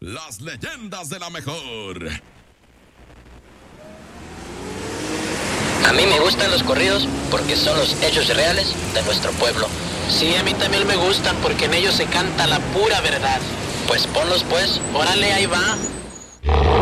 las leyendas de la mejor. A mí me gustan los corridos porque son los hechos reales de nuestro pueblo. Sí, a mí también me gustan porque en ellos se canta la pura verdad. Pues ponlos pues, Órale, ahí va.